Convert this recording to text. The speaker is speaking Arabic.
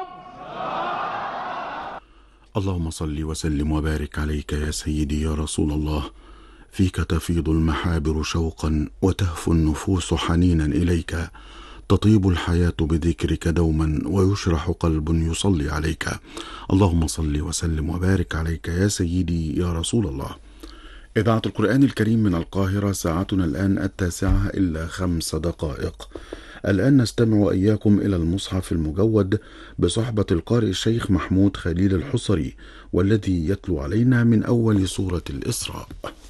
اللهم صل وسلم وبارك عليك يا سيدي يا رسول الله، فيك تفيض المحابر شوقا وتهفو النفوس حنينا إليك، تطيب الحياة بذكرك دوما ويشرح قلب يصلي عليك. اللهم صل وسلم وبارك عليك يا سيدي يا رسول الله. إذاعة القرآن الكريم من القاهرة، ساعتنا الآن 9:05. الآن نستمع وإياكم إلى المصحف المجود بصحبة القارئ الشيخ محمود خليل الحصري، والذي يتلو علينا من أول سورة الإسراء.